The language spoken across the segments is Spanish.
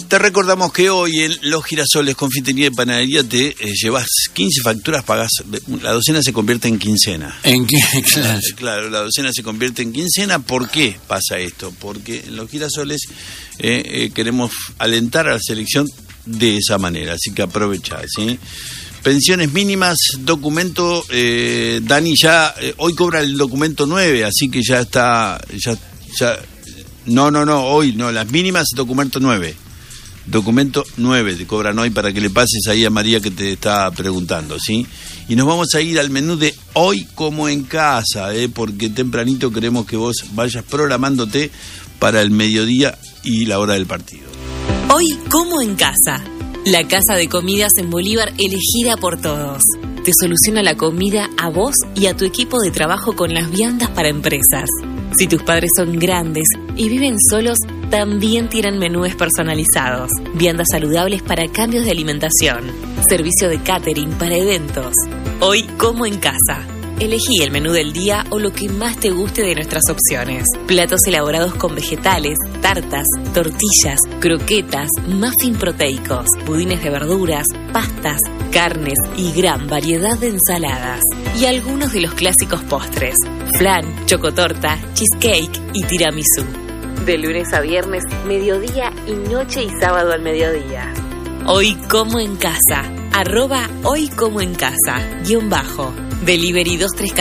Te recordamos que hoy en Los Girasoles Confitería y Panadería te llevas 15 facturas, pagás, la docena se convierte en quincena. Claro. Claro, la docena se convierte en quincena. ¿Por qué pasa esto? Porque en Los Girasoles queremos alentar a la selección de esa manera, así que aprovechá, ¿sí? Pensiones mínimas, documento, Dani ya, hoy cobra el documento 9, así que ya está, no, hoy no, las mínimas, documento 9. Documento 9 te cobran hoy para que le pases ahí a María que te está preguntando, ¿sí? Y nos vamos a ir al menú de Hoy Como en Casa, porque tempranito queremos que vos vayas programándote para el mediodía y la hora del partido. Hoy Como en Casa, la casa de comidas en Bolívar elegida por todos. Te soluciona la comida a vos y a tu equipo de trabajo con las viandas para empresas. Si tus padres son grandes y viven solos, también tienen menúes personalizados, viandas saludables para cambios de alimentación, servicio de catering para eventos. Hoy Como en Casa. Elegí el menú del día o lo que más te guste de nuestras opciones. Platos elaborados con vegetales, tartas, tortillas, croquetas, muffin proteicos, budines de verduras, pastas, carnes y gran variedad de ensaladas. Y algunos de los clásicos postres: flan, chocotorta, cheesecake y tiramisú. De lunes a viernes, mediodía y noche y sábado al mediodía. Hoy Como en Casa. @Hoy Como en Casa _ Delivery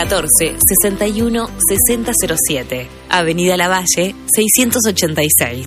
2314-61-6007. Avenida Lavalle, 686.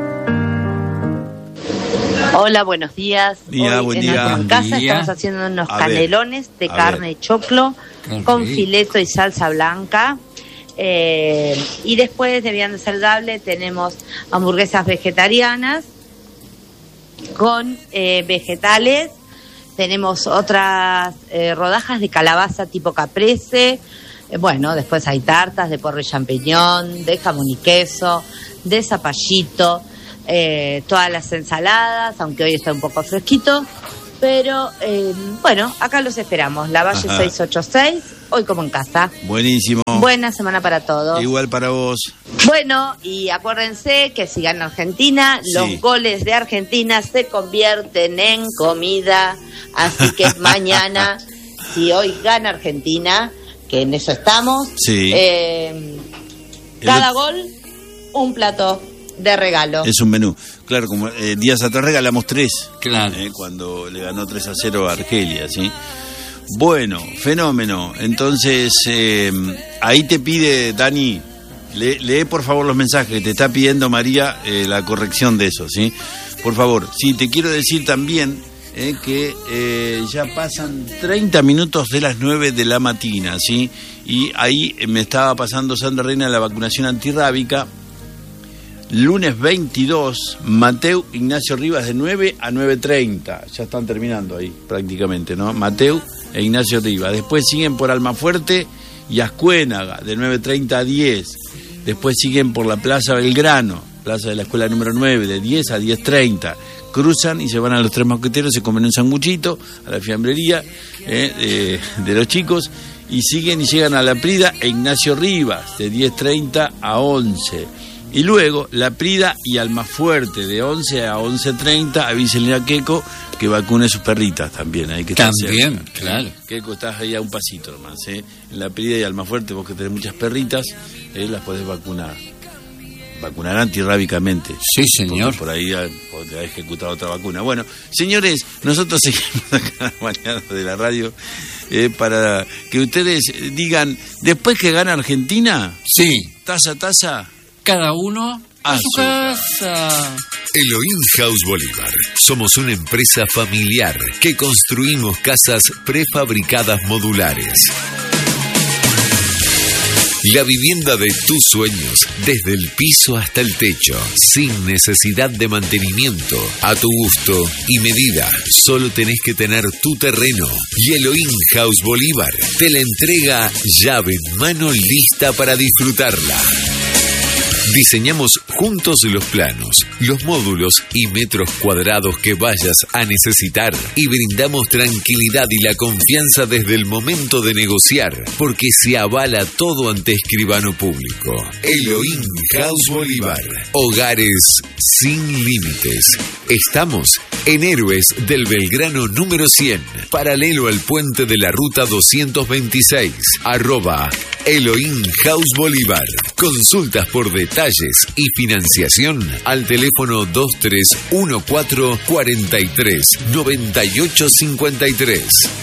Hola, buenos días. Buen día. En casa estamos haciendo unos canelones de carne de choclo con fileto y salsa blanca. Y después de vianda saludable tenemos hamburguesas vegetarianas con vegetales. Tenemos otras rodajas de calabaza tipo caprese. Bueno, después hay tartas de porro y champiñón, de jamón y queso, de zapallito, todas las ensaladas, aunque hoy está un poco fresquito. Pero, bueno, acá los esperamos. Lavalle 686, Hoy Como en Casa. Buenísimo. Buena semana para todos. Igual para vos. Bueno, y acuérdense que si gana Argentina, los goles de Argentina se convierten en comida. Así que mañana, si hoy gana Argentina, que en eso estamos, cada gol, un plato de regalo. Es un menú. Claro, como días atrás regalamos 3. Claro. Cuando le ganó 3-0 a Argelia, ¿sí? Bueno, fenómeno. Entonces, ahí te pide, Dani, lee por favor los mensajes que te está pidiendo María, la corrección de eso, ¿sí? Por favor. Sí, te quiero decir también que ya pasan 30 minutos de las 9 de la mañana, ¿sí? Y ahí me estaba pasando Sandra Reina la vacunación antirrábica. Lunes 22, Mateu Ignacio Rivas de 9 a 9:30. Ya están terminando ahí prácticamente, ¿no? Mateu e Ignacio Rivas. Después siguen por Almafuerte y Ascuénaga de 9:30 a 10. Después siguen por la Plaza Belgrano, plaza de la escuela número 9, de 10 a 10:30. Cruzan y se van a los Tres Mosqueteros, se comen un sanguchito a la fiambrería de los chicos y siguen y llegan a La Prida e Ignacio Rivas de 10:30 a 11. Y luego La Prida y Almafuerte de 11 a 11:30. Avísenle a Keco que vacune sus perritas también. Hay que estar también, cerca. claro. Keco, estás ahí a un pasito nomás. En La Prida y Almafuerte, vos que tenés muchas perritas, las podés vacunar. Vacunar antirrábicamente. Sí, señor. Por ahí te ha ejecutado otra vacuna. Bueno, señores, nosotros seguimos acá mañana de la radio para que ustedes digan, después que gana Argentina, taza, cada uno a su casa. Elohim House Bolívar. Somos una empresa familiar que construimos casas prefabricadas modulares. La vivienda de tus sueños, desde el piso hasta el techo, sin necesidad de mantenimiento, a tu gusto y medida. Solo tenés que tener tu terreno. Y Elohim House Bolívar te la entrega llave en mano, lista para disfrutarla. Diseñamos juntos los planos, los módulos y metros cuadrados que vayas a necesitar y brindamos tranquilidad y la confianza desde el momento de negociar, porque se avala todo ante escribano público. Elohim House Bolívar. Hogares sin límites. Estamos en Héroes del Belgrano número 100, paralelo al puente de la ruta 226, @Elohim House Bolívar. Consultas por detalles y financiación al teléfono 2314 43 98 53.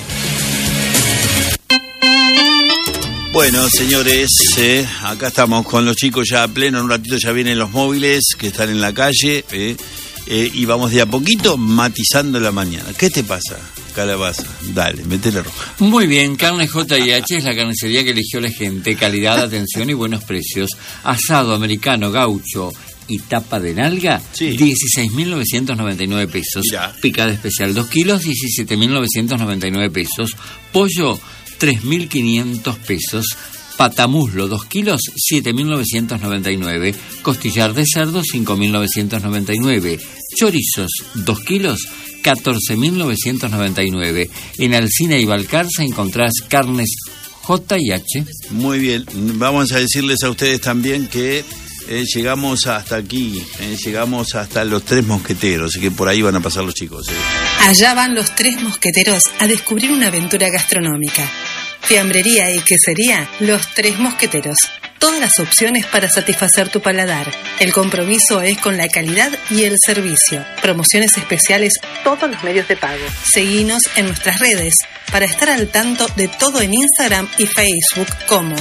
Bueno, señores, acá estamos con los chicos ya a pleno. En un ratito ya vienen los móviles que están en la calle y vamos de a poquito matizando la mañana. ¿Qué te pasa, Calabaza? Dale, metele roja. Muy bien, Carne J&H es la carnicería que eligió la gente. Calidad, atención y buenos precios. Asado americano, gaucho y tapa de nalga, sí. 16.999 pesos. Mirá. Picada especial 2 kilos, 17.999 pesos. Pollo, 3.500 pesos. Patamuslo 2 kilos, 7.999. Costillar de cerdo, 5.999. Chorizos 2 kilos, 14.999. En Alsina y Balcarce encontrás carnes J&H. Muy bien, vamos a decirles a ustedes también que llegamos hasta aquí, llegamos hasta los Tres Mosqueteros, así que por ahí van a pasar los chicos. Allá van los Tres Mosqueteros a descubrir una aventura gastronómica. Fiambrería y quesería, los Tres Mosqueteros. Todas las opciones para satisfacer tu paladar. El compromiso es con la calidad y el servicio. Promociones especiales, todos los medios de pago. Seguinos en nuestras redes para estar al tanto de todo en Instagram y Facebook como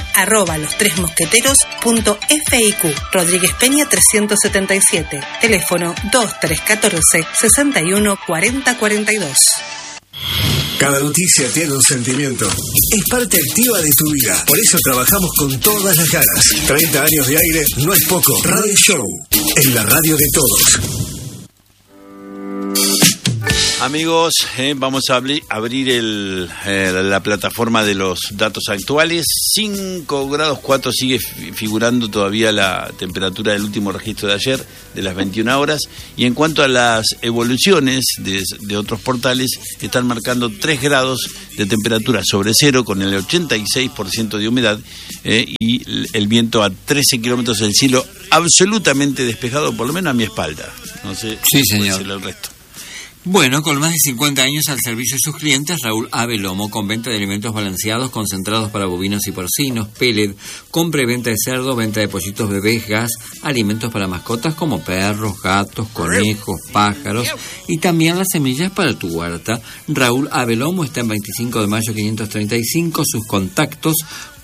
@lostresmosqueteros.fiq. Rodríguez Peña 377. Teléfono 2314 61 40 42. Cada noticia tiene un sentimiento. Es parte activa de tu vida. Por eso trabajamos con todas las ganas. 30 años de aire no es poco. Radio Show, en la radio de todos. Amigos, vamos a abrir la plataforma de los datos actuales. 5 grados 4 sigue figurando todavía la temperatura del último registro de ayer, de las 21 horas. Y en cuanto a las evoluciones de otros portales, están marcando 3 grados de temperatura sobre cero, con el 86% de humedad y el viento a 13 kilómetros del cielo, absolutamente despejado, por lo menos a mi espalda. No sé sí, señor. El resto. Bueno, con más de 50 años al servicio de sus clientes, Raúl Ave Lomo, con venta de alimentos balanceados, concentrados para bovinos y porcinos, pellet, compra y venta de cerdo, venta de pollitos bebés, gas, alimentos para mascotas como perros, gatos, conejos, pájaros y también las semillas para tu huerta. Raúl Ave Lomo está en 25 de mayo 535, sus contactos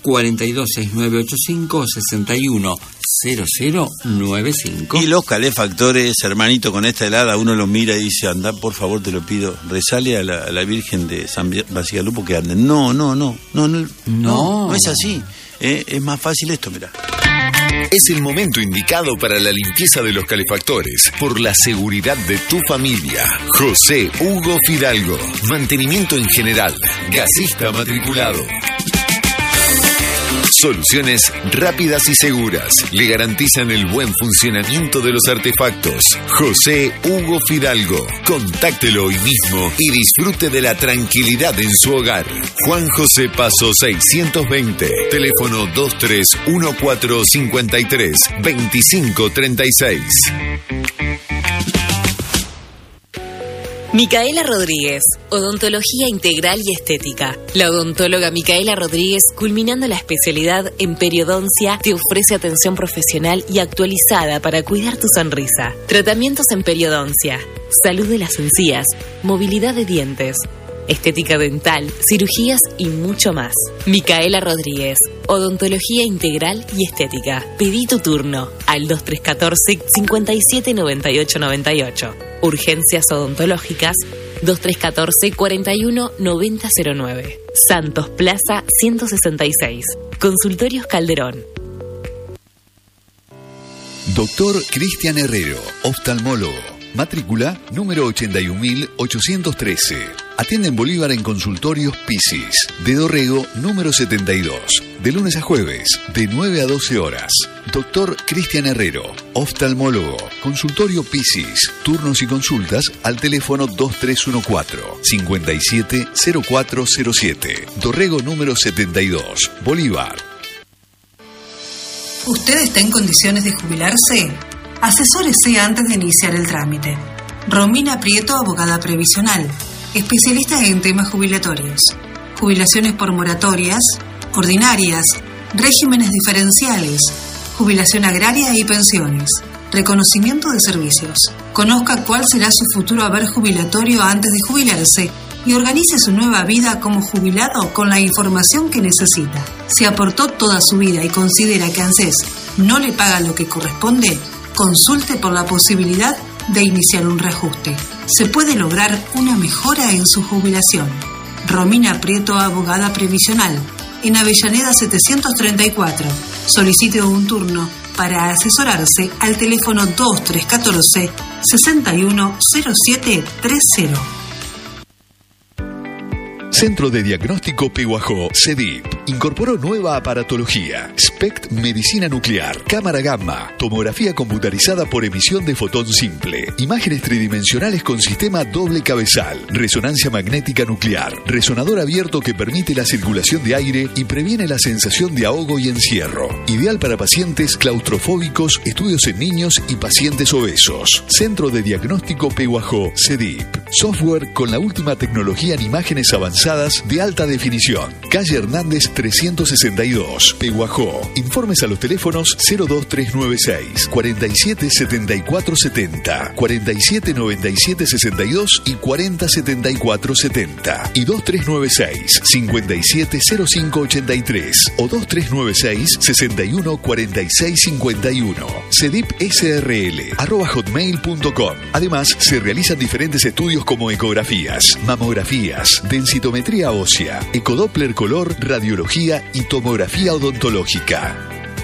426985-610095. Y los calefactores, hermanito, con esta helada uno los mira y dice, anda, por favor, te lo pido, rezale a la Virgen de San Basigalupo que anden. No es así. Es más fácil esto, mirá. Es el momento indicado para la limpieza de los calefactores, por la seguridad de tu familia. José Hugo Fidalgo, mantenimiento en general, gasista matriculado. Soluciones rápidas y seguras le garantizan el buen funcionamiento de los artefactos. José Hugo Fidalgo. Contáctelo hoy mismo y disfrute de la tranquilidad en su hogar. Juan José Paso 620. Teléfono 231453 2536. Micaela Rodríguez, odontología integral y estética. La odontóloga Micaela Rodríguez, culminando la especialidad en periodoncia, te ofrece atención profesional y actualizada para cuidar tu sonrisa. Tratamientos en periodoncia, salud de las encías, movilidad de dientes, estética dental, cirugías y mucho más. Micaela Rodríguez, odontología integral y estética. Pedí tu turno al 2314-579898. Urgencias odontológicas 2314-419009. Santos Plaza 166. Consultorios Calderón. Doctor Cristian Herrero, oftalmólogo. Matrícula número 81813. Atiende en Bolívar en Consultorios Pisis, de Dorrego número 72, de lunes a jueves, de 9 a 12 horas. Doctor Cristian Herrero, oftalmólogo, Consultorio Pisis, turnos y consultas al teléfono 2314-570407, Dorrego número 72, Bolívar. ¿Usted está en condiciones de jubilarse? Asesórese antes de iniciar el trámite. Romina Prieto, abogada previsional, especialista en temas jubilatorios, jubilaciones por moratorias, ordinarias, regímenes diferenciales, jubilación agraria y pensiones, reconocimiento de servicios. Conozca cuál será su futuro haber jubilatorio antes de jubilarse y organice su nueva vida como jubilado con la información que necesita. Si aportó toda su vida y considera que ANSES no le paga lo que corresponde, consulte por la posibilidad de iniciar un reajuste. Se puede lograr una mejora en su jubilación. Romina Prieto, abogada previsional, en Avellaneda 734. Solicite un turno para asesorarse al teléfono 2314-610730. Centro de Diagnóstico Pehuajó, CEDIP, incorporó nueva aparatología, SPECT Medicina Nuclear, cámara gamma, tomografía computarizada por emisión de fotón simple, imágenes tridimensionales con sistema doble cabezal, resonancia magnética nuclear, resonador abierto que permite la circulación de aire y previene la sensación de ahogo y encierro, ideal para pacientes claustrofóbicos, estudios en niños y pacientes obesos. Centro de Diagnóstico Pehuajó, CEDIP, software con la última tecnología en imágenes avanzadas de alta definición. Calle Hernández 362, Pehuajó. Informes a los teléfonos 02396 477470, 479762 y 407470 y 2396 570583 o 2396 614651. CEDIP SRL@hotmail.com. Además, se realizan diferentes estudios como ecografías, mamografías, densitometría ósea, ecodoppler color, radiología y tomografía odontológica.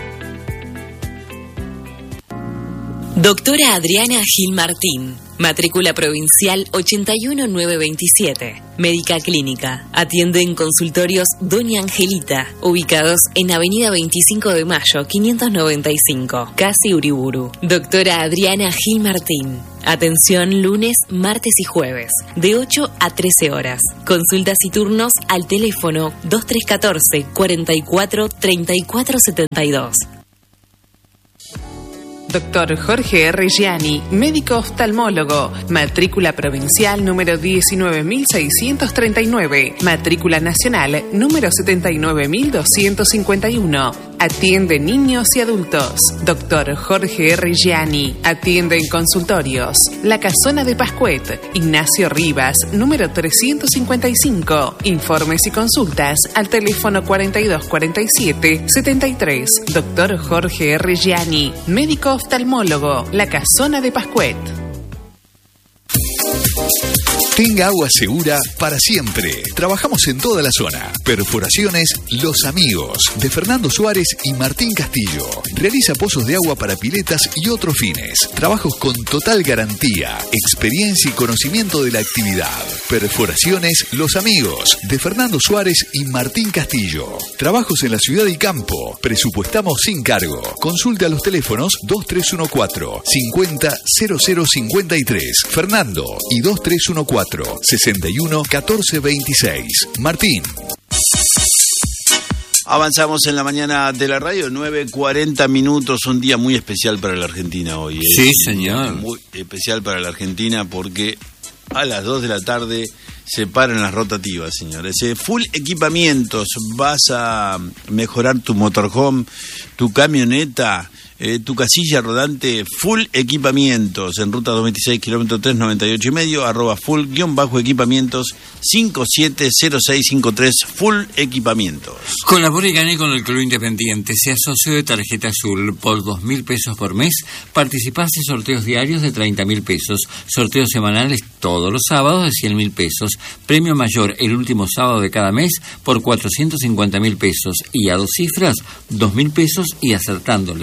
Doctora Adriana Gil Martín, matrícula provincial 81927, médica clínica. Atiende en consultorios Doña Angelita, ubicados en Avenida 25 de Mayo, 595, Casi Uriburu. Doctora Adriana Gil Martín. Atención lunes, martes y jueves, de 8 a 13 horas. Consultas y turnos al teléfono 2314 44 34 72. Doctor Jorge R. Gianni, médico oftalmólogo, matrícula provincial número 19.639, matrícula nacional número 79.251. Atiende niños y adultos. Doctor Jorge R. Gianni, atiende en consultorios La Casona de Pascuet, Ignacio Rivas, número 355. Informes y consultas al teléfono 4247-73. Doctor Jorge R. Gianni, médico oftalmólogo, La Casona de Pascuet. Tenga agua segura para siempre. Trabajamos en toda la zona. Perforaciones Los Amigos, de Fernando Suárez y Martín Castillo. Realiza pozos de agua para piletas y otros fines. Trabajos con total garantía, experiencia y conocimiento de la actividad. Perforaciones Los Amigos, de Fernando Suárez y Martín Castillo. Trabajos en la ciudad y campo. Presupuestamos sin cargo. Consulte a los teléfonos 2314-500053, Fernando, y 2314-611426, Martín. Avanzamos en la mañana de la radio, 9:40 minutos, un día muy especial para la Argentina hoy. Sí, señor. Muy especial para la Argentina porque a las 2 de la tarde se paran las rotativas, señores. Full equipamientos, vas a mejorar tu motorhome, tu camioneta, tu casilla rodante, full equipamientos, en ruta 226, kilómetro 398 y medio, @full_equipamientos 570653, full equipamientos. Colabore y gane con el Club Independiente. Sea socio de Tarjeta Azul. Por 2.000 pesos por mes, participás en sorteos diarios de 30.000 pesos, sorteos semanales todos los sábados de 100.000 pesos, premio mayor el último sábado de cada mes por 450.000 pesos y a 2 cifras, 2.000 pesos, y acertando las 3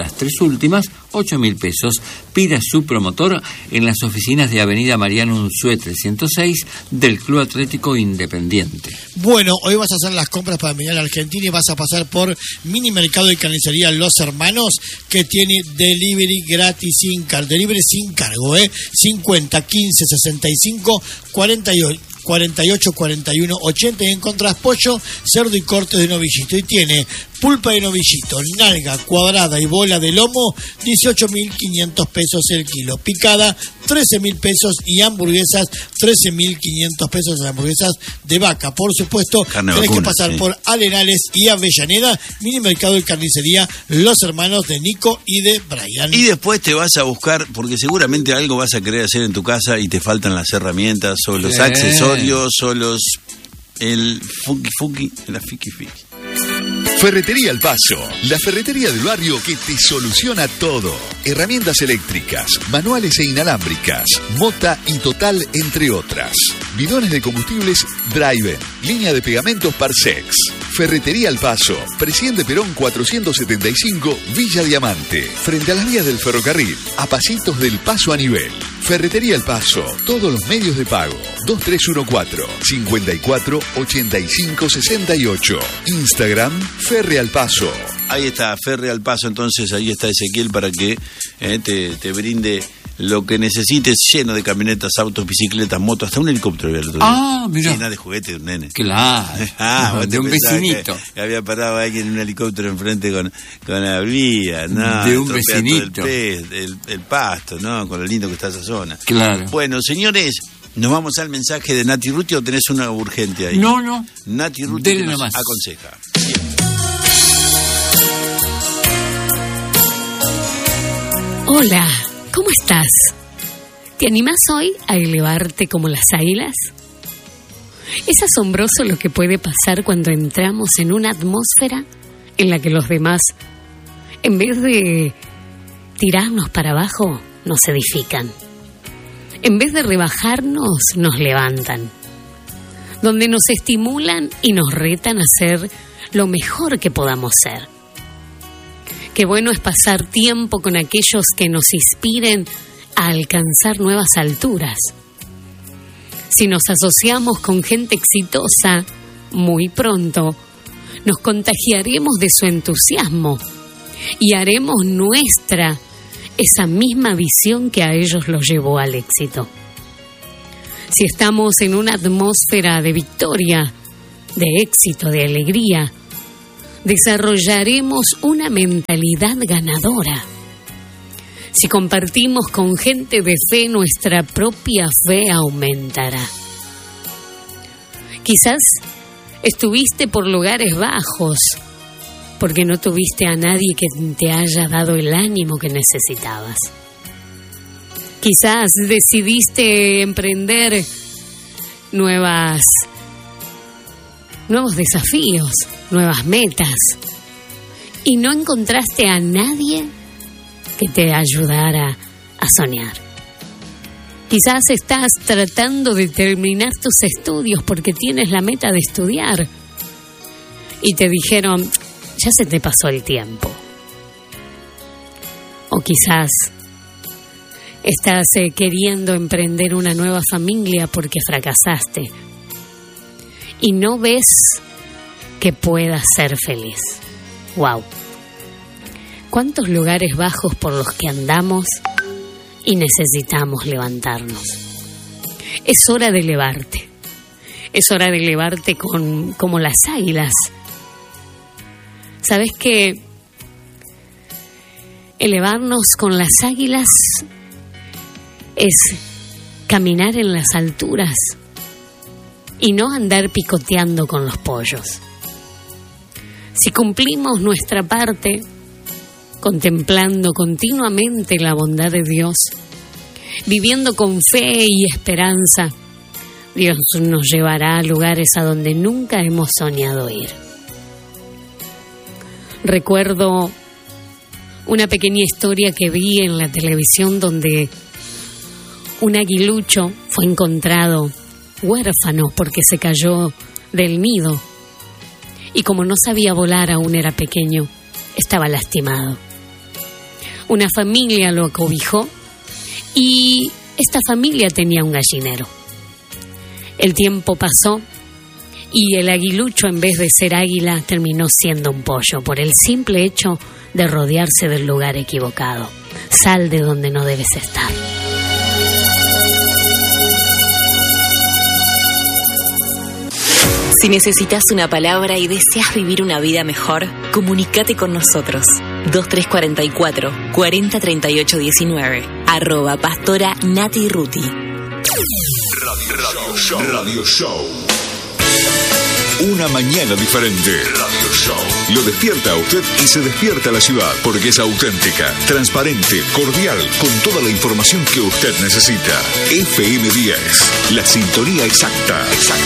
últimas, 8.000 pesos. Pida su promotor en las oficinas de Avenida Mariano Unzué 306 del Club Atlético Independiente. Bueno, hoy vas a hacer las compras para mirar a Argentina y vas a pasar por Mini Mercado y Carnicería Los Hermanos, que tiene delivery gratis delivery sin cargo, 50 15 65 48 41 80, y encontrás pollo, cerdo y cortes de novillito, y tiene pulpa de novillito, nalga cuadrada y bola de lomo, 18.500 pesos el kilo, picada 13.000 pesos, y hamburguesas 13.500 pesos las hamburguesas de vaca. Por supuesto, tenés que pasar por Arenales y Avellaneda, Mini Mercado y Carnicería Los Hermanos de Nico y de Brian. Y después te vas a buscar, porque seguramente algo vas a querer hacer en tu casa y te faltan las herramientas o los accesorios o el fuki, la fiki. Ferretería El Paso, la ferretería del barrio que te soluciona todo. Herramientas eléctricas, manuales e inalámbricas, Mota y Total, entre otras. Bidones de combustibles Driven, línea de pegamentos Parsex. Ferretería El Paso, Presidente Perón 475, Villa Diamante, frente a las vías del ferrocarril, a pasitos del Paso a nivel. Ferretería El Paso, todos los medios de pago, 2314-548568. Instagram, Ferre Al Paso. Ahí está, Ferre Al Paso, entonces ahí está Ezequiel para que te brinde lo que necesites, lleno de camionetas, autos, bicicletas, motos, hasta un helicóptero había el otro día. Ah, mira. Llena de juguete de un nene. Claro. De un vecinito. Que había parado alguien en un helicóptero enfrente con la vía, ¿no? De un vecinito. El pasto, ¿no? Con lo lindo que está esa zona. Claro. Bueno, señores, nos vamos al mensaje de Nati Ruti, ¿o tenés una urgente ahí? No. Nati Ruti nos nomás aconseja. Bien. Hola, ¿cómo estás? ¿Te animás hoy a elevarte como las águilas? Es asombroso lo que puede pasar cuando entramos en una atmósfera en la que los demás, en vez de tirarnos para abajo, nos edifican. En vez de rebajarnos, nos levantan. Donde nos estimulan y nos retan a ser lo mejor que podamos ser. Qué bueno es pasar tiempo con aquellos que nos inspiren a alcanzar nuevas alturas. Si nos asociamos con gente exitosa, muy pronto nos contagiaremos de su entusiasmo y haremos nuestra esa misma visión que a ellos los llevó al éxito. Si estamos en una atmósfera de victoria, de éxito, de alegría, desarrollaremos una mentalidad ganadora. Si compartimos con gente de fe, nuestra propia fe aumentará. Quizás estuviste por lugares bajos porque no tuviste a nadie que te haya dado el ánimo que necesitabas. Quizás decidiste emprender nuevos desafíos, nuevas metas, y no encontraste a nadie que te ayudara a soñar. Quizás estás tratando de terminar tus estudios porque tienes la meta de estudiar y te dijeron, ya se te pasó el tiempo. O quizás estás queriendo emprender una nueva familia porque fracasaste y no ves que puedas ser feliz. ¡Wow! ¿Cuántos lugares bajos por los que andamos y necesitamos levantarnos? Es hora de elevarte. Es hora de elevarte como las águilas. ¿Sabes qué? Elevarnos con las águilas es caminar en las alturas y no andar picoteando con los pollos. Si cumplimos nuestra parte, contemplando continuamente la bondad de Dios, viviendo con fe y esperanza, Dios nos llevará a lugares a donde nunca hemos soñado ir. Recuerdo una pequeña historia que vi en la televisión donde un aguilucho fue encontrado huérfano porque se cayó del nido y como no sabía volar, aún era pequeño, estaba lastimado. Una familia lo acobijó y esta familia tenía un gallinero. El tiempo pasó y el aguilucho, en vez de ser águila, terminó siendo un pollo por el simple hecho de rodearse del lugar equivocado. Sal de donde no debes estar. Si necesitas una palabra y deseas vivir una vida mejor, comunícate con nosotros. 2344 403819 @pastora Nati Ruti. Radio Show. Una mañana diferente. Radio Show. Lo despierta a usted y se despierta la ciudad porque es auténtica, transparente, cordial, con toda la información que usted necesita. FM 10, la sintonía exacta.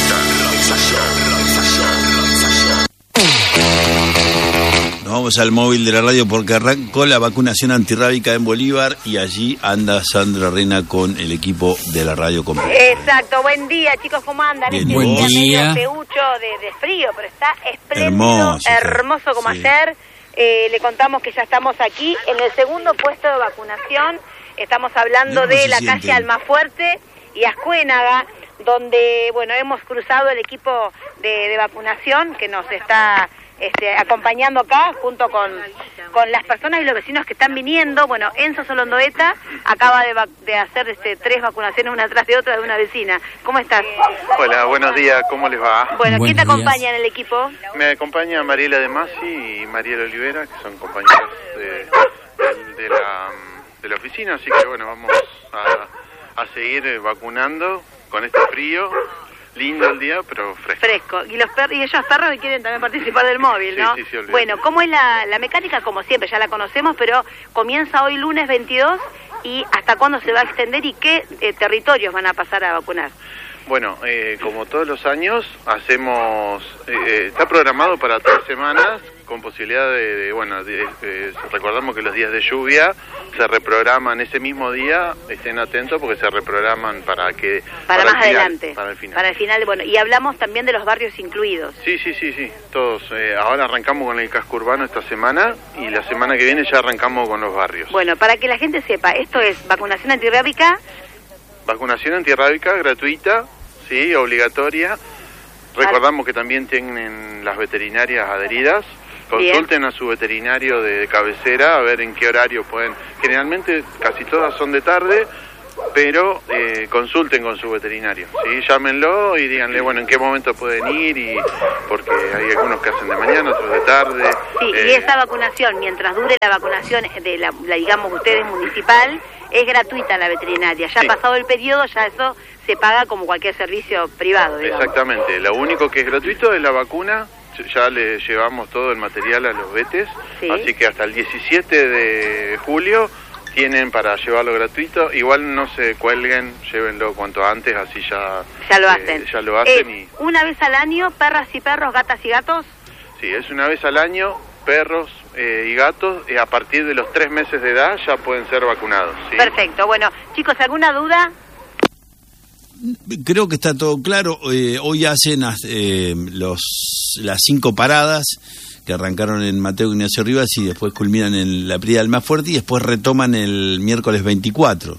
Nos vamos al móvil de la radio porque arrancó la vacunación antirrábica en Bolívar y allí anda Sandra Rena con el equipo de la radio completa. Exacto, buen día chicos, ¿cómo andan? Bien, buen día. Medio peucho de frío, pero está espléndido, hermoso como ayer. Le contamos que ya estamos aquí en el segundo puesto de vacunación. Estamos hablando de la calle Almafuerte y Ascuénaga, donde, bueno, hemos cruzado el equipo de vacunación que nos está acompañando acá, junto con las personas y los vecinos que están viniendo. Bueno, Enzo Solondoeta acaba de hacer 3 vacunaciones una tras de otra de una vecina. ¿Cómo estás? Hola, buenos días, ¿cómo les va? Bueno, ¿quién te acompaña en el equipo? Me acompaña Mariela de Masi y Mariela Olivera, que son compañeros de la oficina, así que bueno, vamos a seguir vacunando con este frío. Lindo el día, pero fresco. Y ellos perros que quieren también participar del móvil, ¿no? Sí, bueno, ¿cómo es la mecánica? Como siempre, ya la conocemos, pero comienza hoy lunes 22 y ¿hasta cuándo se va a extender y qué territorios van a pasar a vacunar? Bueno, como todos los años, hacemos, está programado para 3 semanas, con posibilidad recordamos que los días de lluvia se reprograman ese mismo día, estén atentos porque se reprograman para más adelante, para el final. Para el final, bueno, y hablamos también de los barrios incluidos. Sí, todos. Ahora arrancamos con el casco urbano esta semana y la semana que viene ya arrancamos con los barrios. Bueno, para que la gente sepa, esto es vacunación antirrábica. Vacunación antirrábica gratuita, sí, obligatoria. Recordamos que también tienen las veterinarias adheridas. Consulten a su veterinario de cabecera a ver en qué horario pueden. Generalmente casi todas son de tarde, pero consulten con su veterinario, ¿sí? Llámenlo y díganle, bueno, en qué momento pueden ir, porque hay algunos que hacen de mañana, otros de tarde. Sí, y esa vacunación, mientras dure la vacunación de la digamos ustedes municipal, es gratuita la veterinaria. Ya pasado el periodo, ya eso se paga como cualquier servicio privado, digamos. Exactamente, lo único que es gratuito es la vacuna. Ya le llevamos todo el material a los vetes, así que hasta el 17 de julio tienen para llevarlo gratuito. Igual no se cuelguen, llévenlo cuanto antes, así ya lo hacen. Ya lo hacen. ¿Una vez al año, perras y perros, gatas y gatos? Sí, es una vez al año, perros y gatos, a partir de los 3 meses de edad ya pueden ser vacunados. ¿Sí? Perfecto, bueno, chicos, ¿alguna duda? Creo que está todo claro. Hoy hacen las 5 paradas que arrancaron en Mateo Ignacio Rivas y después culminan en la Prida del Más Fuerte y después retoman el miércoles 24.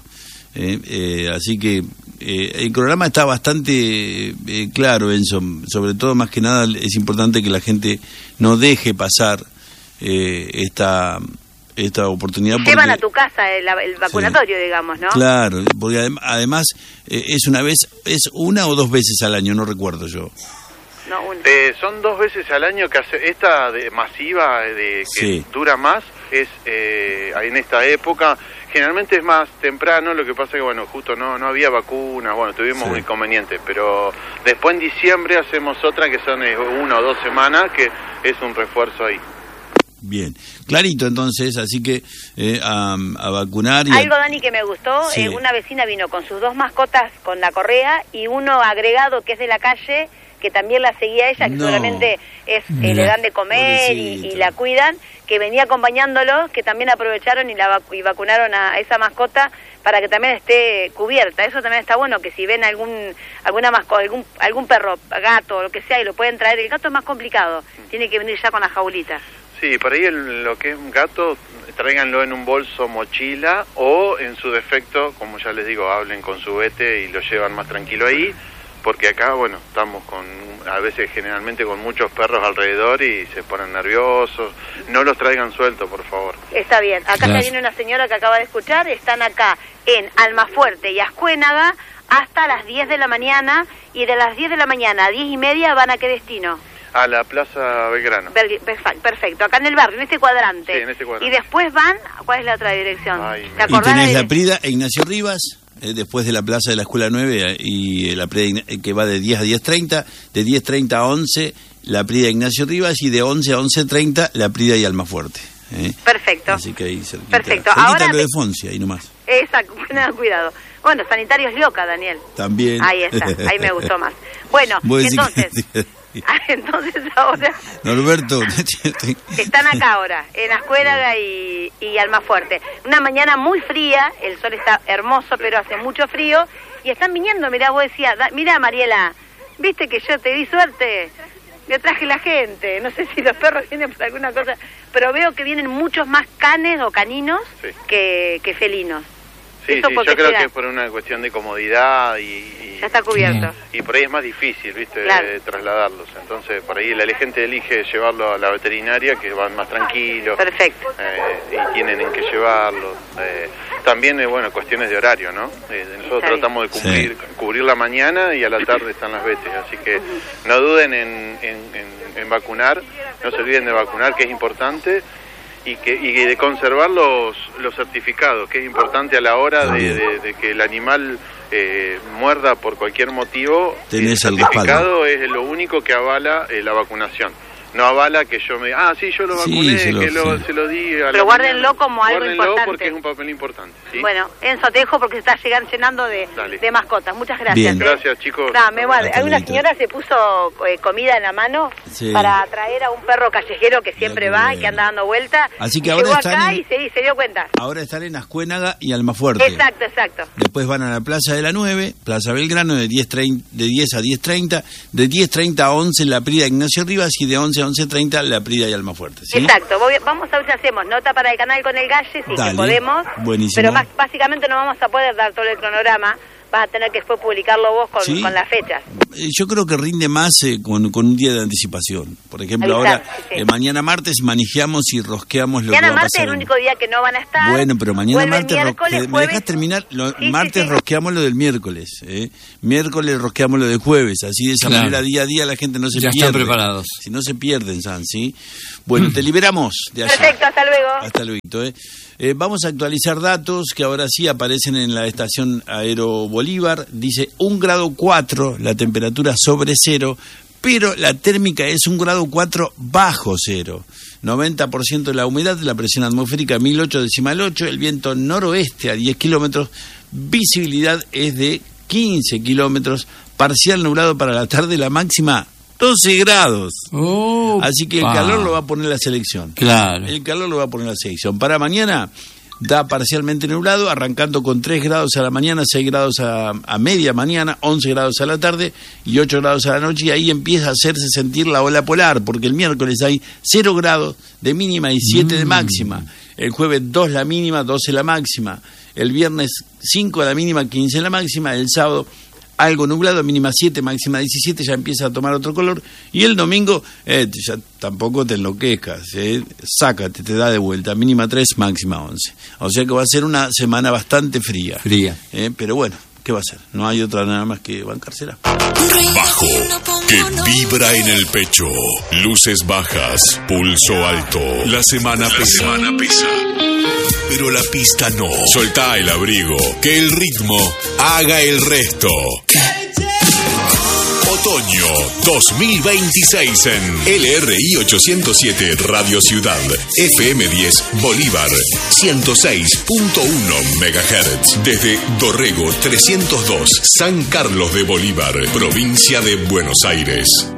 Así que el programa está bastante claro, Enzo. Sobre todo, más que nada, es importante que la gente no deje pasar esta oportunidad. Llevan a tu casa el vacunatorio, digamos, ¿no? Claro, porque además es una o 2 veces al año, no recuerdo yo. No, una. Son 2 veces al año que hace esta masiva que dura más, es en esta época. Generalmente es más temprano, lo que pasa que, bueno, justo no había vacuna, bueno, tuvimos un inconveniente, pero después en diciembre hacemos otra que son 1 o 2 semanas, que es un refuerzo ahí. Bien, clarito entonces, así que a vacunar. Algo, Dani, que me gustó, una vecina vino con sus 2 mascotas con la correa y uno agregado que es de la calle, que también la seguía ella, que seguramente le dan de comer y la cuidan, que venía acompañándolo, que también aprovecharon y vacunaron a esa mascota para que también esté cubierta. Eso también está bueno, que si ven alguna mascota, algún perro, gato, lo que sea, y lo pueden traer. El gato es más complicado, tiene que venir ya con la jaulita. Sí, por ahí lo que es un gato, tráiganlo en un bolso, mochila, o en su defecto, como ya les digo, hablen con su vete y lo llevan más tranquilo ahí, porque acá, bueno, estamos a veces generalmente con muchos perros alrededor y se ponen nerviosos. No los traigan sueltos, por favor. Está bien. Acá ya viene una señora que acaba de escuchar. Están acá en Almafuerte y Ascuénaga hasta las 10 de la mañana, y de las 10 de la mañana a 10:30 van a qué destino. A la Plaza Belgrano. Perfecto, acá en el barrio, en este cuadrante. Sí, en este cuadrante. Y después van, ¿cuál es la otra dirección? ¿Te acordás? Y tenés la Prida e Ignacio Rivas, después de la Plaza de la Escuela 9, y la Prida que va de 10 a 10:30, de 10:30 a 11, la Prida Ignacio Rivas, y de 11 a 11:30, la Prida y Almafuerte. Perfecto. Así que ahí cerquita. Perfecto. Ahora lo de Fonsi, ahí nomás. Exacto, cuidado. Bueno, Sanitarios Lioca, Daniel. También. Ahí está, ahí me gustó más. Bueno, entonces ahora... Norberto. Están acá ahora, en Ascuénaga y Almafuerte. Una mañana muy fría, el sol está hermoso, pero hace mucho frío, y están viniendo, mirá, vos decías, mirá, Mariela, viste que yo te di suerte, le traje la gente, no sé si los perros vienen por alguna cosa, pero veo que vienen muchos más canes o caninos que felinos. Sí, yo creo que es por una cuestión de comodidad y ya está cubierto. Y por ahí es más difícil, ¿viste? Claro. Trasladarlos. Entonces, por ahí la gente elige llevarlo a la veterinaria, que van más tranquilos. Perfecto. Y tienen en qué llevarlo. También, bueno, cuestiones de horario, ¿no? Nosotros tratamos de cubrir la mañana, y a la tarde están las vetes. Así que no duden en vacunar, no se olviden de vacunar, que es importante. Y de conservar los certificados, que es importante a la hora de que el animal muerda por cualquier motivo. El certificado es lo único que avala la vacunación. No avala que yo yo lo vacuné, se lo di a Pero guárdenlo como algo importante. Porque es un papel importante. ¿sí? Bueno, Enzo, te dejo porque se está llenando de mascotas. Muchas gracias. Bien. Gracias, chicos. Una señora se puso comida en la mano para traer a un perro callejero que siempre va y que anda dando vueltas. Así que ahora están acá y se dio cuenta. Ahora están en Ascuénaga y Almafuerte. Exacto. Después van a la Plaza de la 9, Plaza Belgrano, de 10 a 10:30, de 10:30 a 11 la Prida Ignacio Rivas, y de 11 a 11:30 la Prida y Almafuerte. ¿sí? Exacto. Vamos a ver si hacemos nota para el canal con el Galle, si que podemos. Buenísimo. Pero básicamente no vamos a poder dar todo el cronograma. Vas a tener que después publicarlo vos con las fechas. Yo creo que rinde más con un día de anticipación. Por ejemplo, ahora, mañana martes manejamos y rosqueamos lo que va a pasar. Mañana martes es el único día que no van a estar. Bueno, pero mañana martes, ¿me dejas terminar? Martes rosqueamos lo del miércoles. Miércoles rosqueamos lo del jueves. Así de esa manera, día a día, la gente no se pierde. Ya están preparados. Si no se pierden, San, ¿sí? Bueno, te liberamos de allá. Perfecto, hasta luego. Hasta luego. Vamos a actualizar datos que ahora sí aparecen en la estación Aero Bolívar. Dice 1,4 grados la temperatura sobre cero, pero la térmica es 1,4 grados bajo cero. 90% de la humedad, la presión atmosférica 1008,8, el viento noroeste a 10 kilómetros, visibilidad es de 15 kilómetros, parcial nublado para la tarde, la máxima 12 grados. Así que el calor lo va a poner la selección. Claro. El calor lo va a poner la selección. Para mañana da parcialmente nublado, arrancando con 3 grados a la mañana, 6 grados a media mañana, 11 grados a la tarde y 8 grados a la noche. Y ahí empieza a hacerse sentir la ola polar, porque el miércoles hay 0 grados de mínima y 7 de máxima. El jueves 2 la mínima, 12 la máxima. El viernes 5 la mínima, 15 la máxima. El sábado algo nublado, mínima 7, máxima 17, ya empieza a tomar otro color. Y el domingo, ya tampoco te enloquezcas, sácate, te da de vuelta, mínima 3, máxima 11. O sea que va a ser una semana bastante fría. Pero bueno, ¿qué va a ser? No hay otra nada más que bancársela. Bajo, que vibra en el pecho. Luces bajas, pulso alto. La semana pesa. Pero la pista no. Soltá el abrigo, que el ritmo haga el resto. Otoño 2026 en LRI 807 Radio Ciudad, FM 10 Bolívar, 106.1 MHz. Desde Dorrego 302, San Carlos de Bolívar, provincia de Buenos Aires.